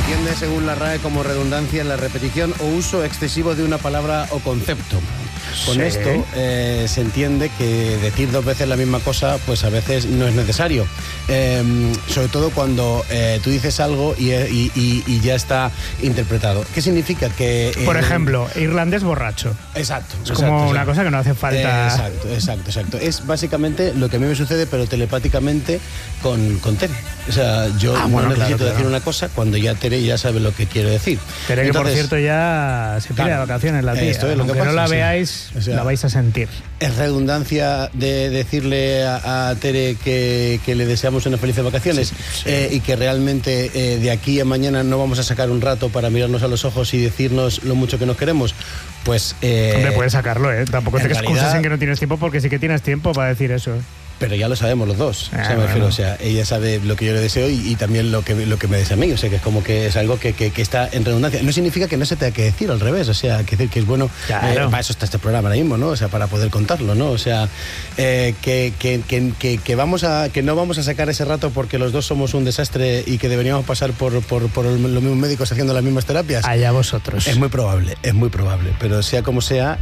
entiende según la RAE como redundancia en la repetición o uso excesivo de una palabra o concepto. Con esto se entiende que decir dos veces la misma cosa pues a veces no es necesario, sobre todo cuando tú dices algo y ya está interpretado. ¿Qué significa? Que por ejemplo, irlandés borracho. Exacto. Es como una cosa que no hace falta. Exacto. Es básicamente lo que a mí me sucede, pero telepáticamente con Tere. O sea, yo necesito decir una cosa cuando ya Tere ya sabe lo que quiero decir. Tere, que por cierto ya se pide de vacaciones la tía. Esto es lo que aunque pasa, no la veáis, o sea, la vais a sentir. Es redundancia de decirle a Tere que le deseamos unas felices vacaciones, y que realmente de aquí a mañana no vamos a sacar un rato para mirarnos a los ojos y decirnos lo mucho que nos queremos. Pues hombre, puedes sacarlo, tampoco te excuses en que no tienes tiempo, porque sí que tienes tiempo para decir eso. Pero ya lo sabemos los dos. Me refiero, o sea, ella sabe lo que yo le deseo y también lo que me desea a mí. O sea, que es como que es algo que está en redundancia. No significa que no se tenga que decir, al revés. O sea, que decir que es bueno. Claro. Para eso está este programa ahora mismo, ¿no? O sea, para poder contarlo, ¿no? O sea, que no vamos a sacar ese rato porque los dos somos un desastre y que deberíamos pasar por los mismos médicos haciendo las mismas terapias. Allá vosotros. Es muy probable. Pero sea como sea,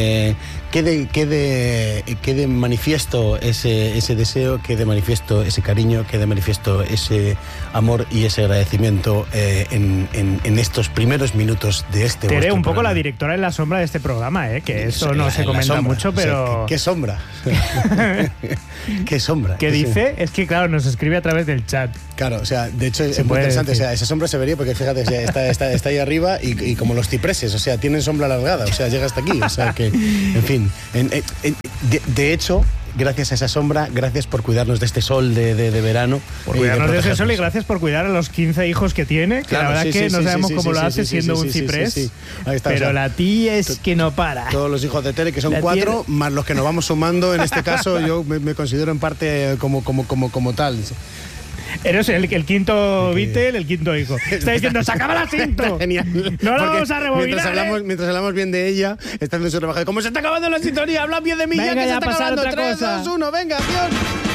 quede manifiesto ese deseo, que de manifiesto ese cariño, que de manifiesto ese amor y ese agradecimiento en estos primeros minutos de este Tere, un poco programa. La directora en la sombra de este programa, que eso no se comenta sombra, mucho, pero... O sea, ¿qué sombra? ¿Qué sombra? ¿Qué dice? Es que, claro, nos escribe a través del chat. Claro, o sea, de hecho es muy interesante. Decir. O sea, esa sombra se vería porque, fíjate, está ahí arriba y como los cipreses, o sea, tienen sombra alargada, o sea, llega hasta aquí. O sea, que, en fin, de hecho... Gracias a esa sombra, gracias por cuidarnos de este sol de verano. Por cuidarnos de ese sol y gracias por cuidar a los 15 hijos que tiene, que claro, la verdad no sabemos cómo lo hace siendo un ciprés. Ahí está, pero o sea, la tía es que no para. Todos los hijos de Tere, que son 4, más los que nos vamos sumando, en este caso yo me considero en parte como tal. Eres el quinto Beatle, el quinto hijo. Está diciendo, ¡se acaba el asiento! Genial. No lo vamos a rebobinar. Mientras hablamos bien de ella, está haciendo su trabajo. ¡Como se está acabando la sintonía! ¡Habla bien de mí! Venga, ya que ya se está acabando. 3, 2, 1, venga, adiós.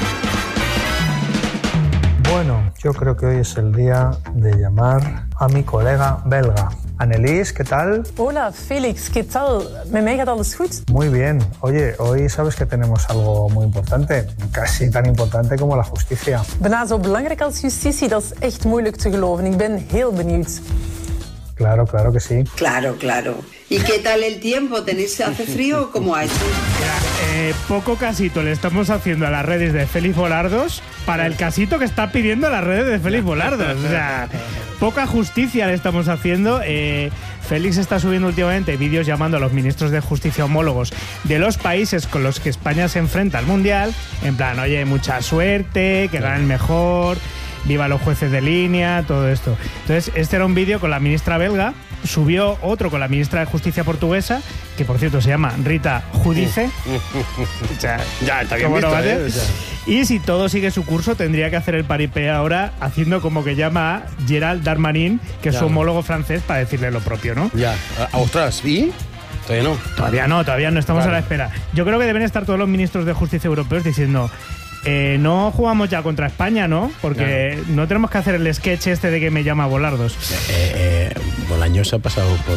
Bueno, yo creo que hoy es el día de llamar a mi colega belga. Annelies, ¿qué tal? Hola, Felix, ¿qué tal? ¿Met mij gaat alles goed? Muy bien. Oye, hoy sabes que tenemos algo muy importante, casi tan importante como la justicia. Bijna zo belangrijk als justitie, dat is echt moeilijk te geloven. Ik ben heel benieuwd. Claro que sí. Claro. ¿Y qué tal el tiempo? ¿Hace frío o cómo ha hecho? Poco casito le estamos haciendo a las redes de Félix Volardos para el casito que está pidiendo las redes de Félix Volardos. O sea, poca justicia le estamos haciendo. Félix está subiendo últimamente vídeos llamando a los ministros de justicia homólogos de los países con los que España se enfrenta al Mundial. En plan, oye, mucha suerte, que ganen mejor, viva los jueces de línea, todo esto. Entonces, este era un vídeo con la ministra belga, subió otro con la ministra de Justicia portuguesa, que por cierto se llama Rita Judice. O sea, ya está bien visto, ¿vale? Y si todo sigue su curso, tendría que hacer el paripé ahora, haciendo como que llama a Gerald Darmanin, que es su homólogo francés, para decirle lo propio, ¿no? Ya, ostras, ¿y? Todavía no, estamos a la espera. Yo creo que deben estar todos los ministros de justicia europeos diciendo... no jugamos ya contra España, ¿no? Porque no tenemos que hacer el sketch este de que me llama Volardos. Bolaños ha pasado por...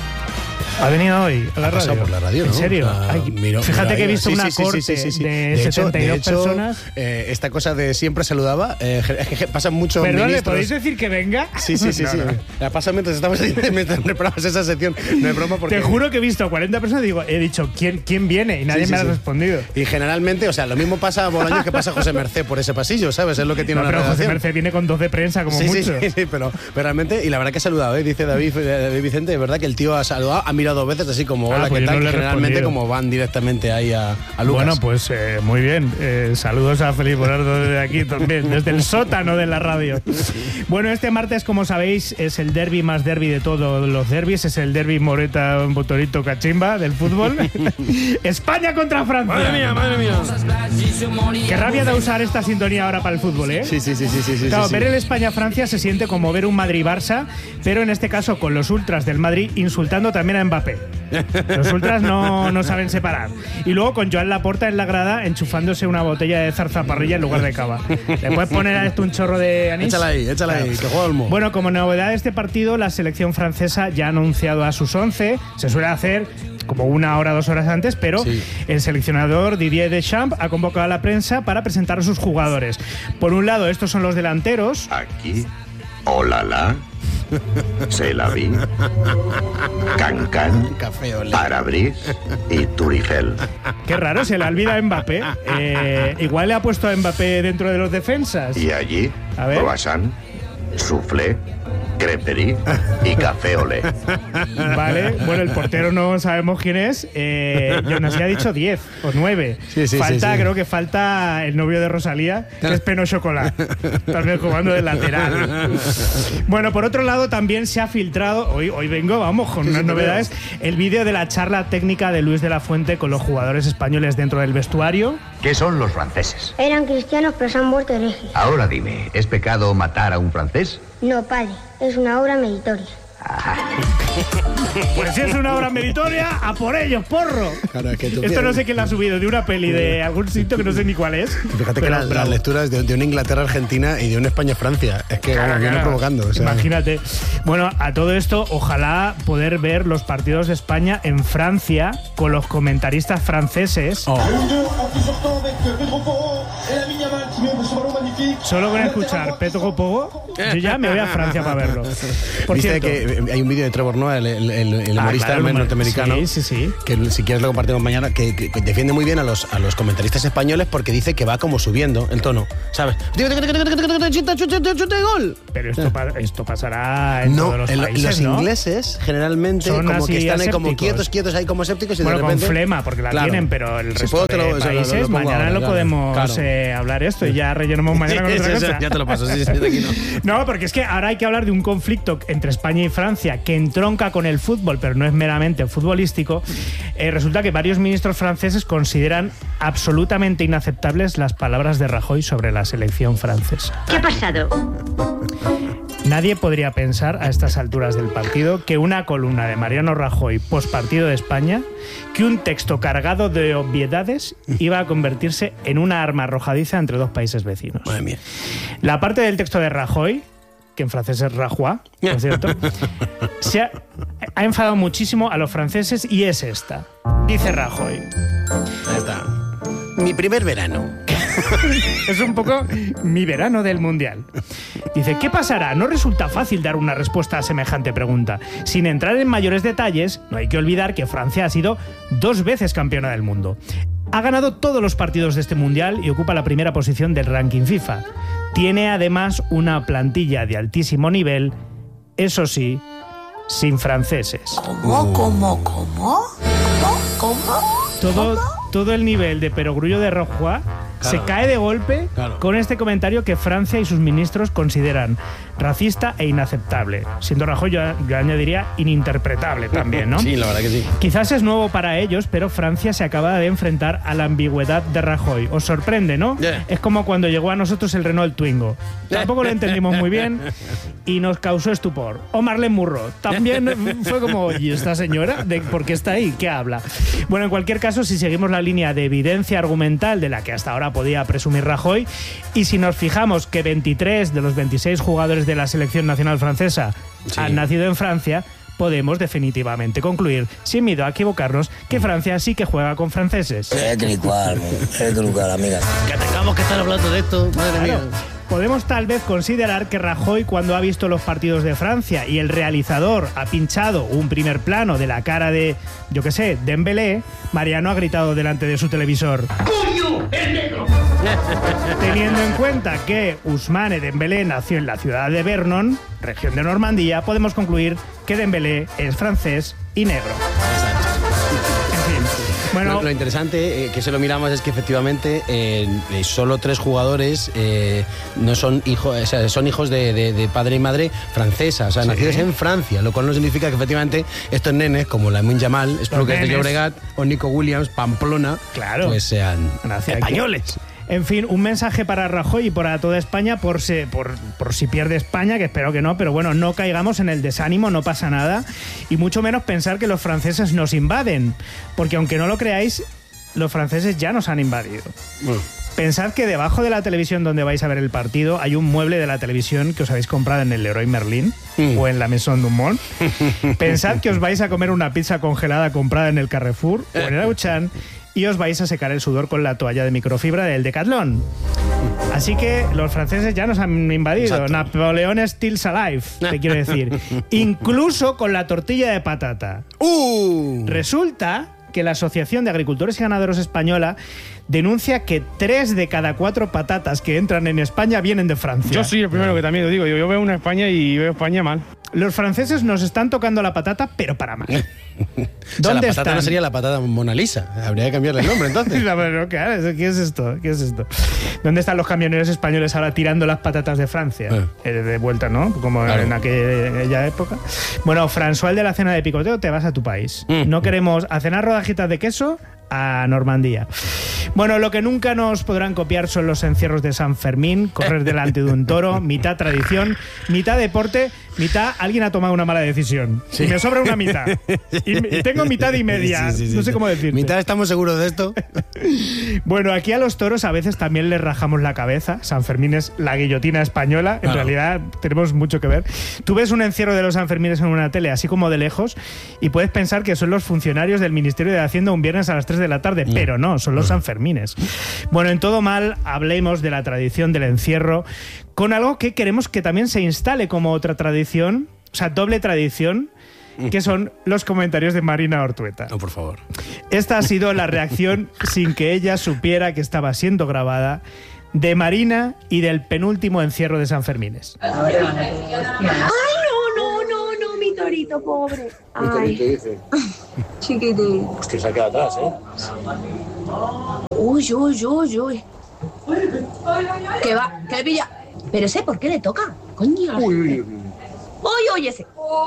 Ha venido hoy a la radio. Ha pasado por la radio, ¿no? ¿En serio? Fíjate que he visto una corte de 72 personas. Esta cosa de siempre saludaba, es que pasan muchos ministros. ¿Le podéis decir que venga? Sí. La pasa mientras estamos mientras preparamos esa sección. No hay broma porque... Te juro que he visto a 40 personas y he dicho, ¿quién viene? Y nadie me ha respondido. Y generalmente, o sea, lo mismo pasa a Bolaños que pasa a José Mercé por ese pasillo, ¿sabes? Es lo que tiene una relación. José Mercé viene con 2 de prensa como mucho. Sí, pero realmente, y la verdad que ha saludado, dice David Vicente, es verdad que el tío ha saludado, ha mirado 2 veces así como hola, ¿qué tal? Que generalmente como van directamente ahí a Lucas. Bueno, pues muy bien. Saludos a Félix Volardo desde aquí también, desde el sótano de la radio. Bueno, este martes, como sabéis, es el derbi más derbi de todos los derbis. Es el derbi Moreta Botorito Cachimba del fútbol. España contra Francia. Madre mía. Qué rabia de usar esta sintonía ahora para el fútbol, ¿eh? Sí. Claro, ver el España-Francia se siente como ver un Madrid-Barça, pero en este caso con los ultras del Madrid insultando también a Mbappé. Los ultras no saben separar. Y luego con Joan Laporta en la grada enchufándose una botella de zarzaparrilla en lugar de cava. ¿Le puedes poner a esto un chorro de anís? Échala ahí, que juega Olmo. Bueno, como novedad de este partido, la selección francesa ya ha anunciado a sus 11. Se suele hacer como 1 hora, 2 horas antes, pero el seleccionador Didier Deschamps ha convocado a la prensa para presentar a sus jugadores. Por un lado, estos son los delanteros. Aquí, Olala, Se la vi, Cancan, Parabris y Turifel. Qué raro, se le olvida a Mbappé. Igual le ha puesto a Mbappé dentro de los defensas. Y allí, croissant, soufflé, creperie y café olé. Vale, bueno, el portero no sabemos quién es. Jonas ya ha dicho 10 o 9. Creo que falta el novio de Rosalía, que es Peno Chocolat, también jugando de lateral. Bueno, por otro lado, también se ha filtrado, hoy vengo, vamos, con unas novedades, el vídeo de la charla técnica de Luis de la Fuente con los jugadores españoles dentro del vestuario. ¿Qué son los franceses? Eran cristianos, pero se han vuelto herejes. Ahora dime, ¿es pecado matar a un francés? No, padre, es una obra meritoria. Pues si es una obra meritoria, a por ellos, porro. Claro, es que esto no sé quién lo ha subido, de una peli de algún sitio que no sé ni cuál es. Fíjate que las lecturas de una Inglaterra-Argentina y de una España-Francia. Es que viene provocando. O sea. Imagínate. Bueno, a todo esto, ojalá poder ver los partidos de España en Francia con los comentaristas franceses. Solo con escuchar Pedro Pogo, yo ya me voy a Francia para verlo. Por Viste cierto, que hay un vídeo de Trevor Noah, el humorista norteamericano, que si quieres lo compartimos mañana, que defiende muy bien a los comentaristas españoles porque dice que va como subiendo el tono, ¿sabes? ¡Gol! Pero esto pasará en todos los países, los ¿no? ingleses generalmente son como que están ahí como asépticos. quietos ahí como escépticos y bueno, de repente, con flema, porque la tienen, pero el resto de países, lo mañana ahora, lo podemos hablar esto y ya rellenamos mañana con otra cosa. Ya te lo paso, sí, aquí no, porque es que ahora hay que hablar de un conflicto entre España y Francia que entronca con el fútbol, pero no es meramente futbolístico. Resulta que varios ministros franceses consideran absolutamente inaceptables las palabras de Rajoy sobre la selección francesa. ¿Qué ha pasado? Nadie podría pensar a estas alturas del partido que una columna de Mariano Rajoy postpartido de España, que un texto cargado de obviedades iba a convertirse en una arma arrojadiza entre dos países vecinos. Madre mía. La parte del texto de Rajoy, que en francés es Rajoy, por cierto, ha enfadado muchísimo a los franceses y es esta. Dice Rajoy. Ahí está. Mi primer verano. Es un poco mi verano del Mundial. Dice, ¿qué pasará? No resulta fácil dar una respuesta a semejante pregunta. Sin entrar en mayores detalles, no hay que olvidar que Francia ha sido 2 veces campeona del mundo. Ha ganado todos los partidos de este Mundial y ocupa la primera posición del ranking FIFA. Tiene además una plantilla de altísimo nivel, eso sí, sin franceses. ¿Cómo? Todo el nivel de perogrullo de Rajoy se cae de golpe con este comentario que Francia y sus ministros consideran racista e inaceptable. Siendo Rajoy, yo añadiría ininterpretable también, ¿no? Sí, la verdad que sí. Quizás es nuevo para ellos, pero Francia se acaba de enfrentar a la ambigüedad de Rajoy. Os sorprende, ¿no? Es como cuando llegó a nosotros el Renault Twingo. Tampoco lo entendimos muy bien y nos causó estupor. O Marlene Murro. También fue como, ¿y esta señora? ¿Por qué está ahí? ¿Qué habla? Bueno, en cualquier caso, si seguimos la línea de evidencia argumental de la que hasta ahora podía presumir Rajoy, y si nos fijamos que 23 de los 26 jugadores de la selección nacional francesa han nacido en Francia, podemos definitivamente concluir, sin miedo a equivocarnos, que Francia sí que juega con franceses. Es trucar, amiga. Que tengamos que estar hablando de esto, madre mía. Podemos tal vez considerar que Rajoy, cuando ha visto los partidos de Francia y el realizador ha pinchado un primer plano de la cara de, yo qué sé, Dembélé, Mariano ha gritado delante de su televisor: ¡Coño, el negro! Teniendo en cuenta que Ousmane Dembélé nació en la ciudad de Vernon, región de Normandía, podemos concluir que Dembélé es francés y negro. Bueno, lo interesante que se lo miramos es que efectivamente solo 3 jugadores no son hijos, o sea, son hijos de padre y madre francesa, o sea, nacidos en Francia, lo cual no significa que efectivamente estos nenes, como Lamine Yamal, Esplugues de Llobregat o Nico Williams, Pamplona, pues sean españoles. En fin, un mensaje para Rajoy y para toda España por si pierde España, que espero que no, pero bueno, no caigamos en el desánimo, no pasa nada, y mucho menos pensar que los franceses nos invaden, porque aunque no lo creáis, los franceses ya nos han invadido. Pensad que debajo de la televisión donde vais a ver el partido hay un mueble de la televisión que os habéis comprado en el Leroy Merlin o en la Maison Dumont. Pensad que os vais a comer una pizza congelada comprada en el Carrefour o en el Auchan y os vais a secar el sudor con la toalla de microfibra del Decathlon. Así que los franceses ya nos han invadido. Exacto. Napoleón still alive, te quiero decir. Incluso con la tortilla de patata. Resulta que la Asociación de Agricultores y Ganaderos Española denuncia que 3 de cada 4 patatas que entran en España vienen de Francia. Yo soy el primero que también lo digo. Yo veo una España y veo España mal. Los franceses nos están tocando la patata, pero para más. ¿Dónde la patata están? No sería la patata Mona Lisa. Habría que cambiarle el nombre, entonces. ¿Qué es esto? ¿Dónde están los camioneros españoles ahora tirando las patatas de Francia? De vuelta, ¿no? Como claro. En aquella época. Bueno, François, el de la cena de picoteo, te vas a tu país. No queremos a cenar rodajitas de queso a Normandía. Bueno, lo que nunca nos podrán copiar son los encierros de San Fermín, correr delante de un toro, mitad tradición, mitad deporte, mitad alguien ha tomado una mala decisión. Sí. Y me sobra una mitad. Y tengo mitad y media. Sí, no sé cómo decirte. ¿Mitad estamos seguros de esto? Bueno, aquí a los toros a veces también les rajamos la cabeza. San Fermín es la guillotina española. En realidad tenemos mucho que ver. Tú ves un encierro de los Sanfermines en una tele, así como de lejos, y puedes pensar que son los funcionarios del Ministerio de Hacienda un viernes a las 3 de la tarde, pero no, son los Sanfermines. Bueno, en todo mal, hablemos de la tradición del encierro con algo que queremos que también se instale como otra tradición, o sea, doble tradición, que son los comentarios de Marina Ortueta. No, por favor. Esta ha sido la reacción, sin que ella supiera que estaba siendo grabada, de Marina y del penúltimo encierro de Sanfermines. ¡Ay, no, mi torito, pobre! ¿Mi torito dice? Chiquitín. Hostia, se ha quedado atrás, ¿eh? Uy. ¿Qué va? ¿Qué le pilla? Pero ese, ¿por qué le toca? Coño. Uy, ese.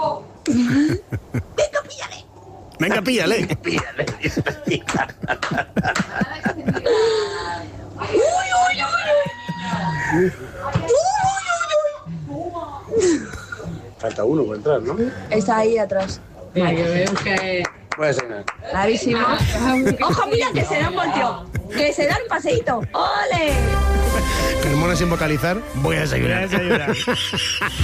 Venga, píllale. Falta uno por entrar, ¿no? Está ahí atrás. Mira, yo veo que... Puede ser. Clarísimo. ¡Ojo, mira, que se da un volteo! ¡Que se da un paseíto! ¡Ole! Carmona sin vocalizar, voy a desayunar.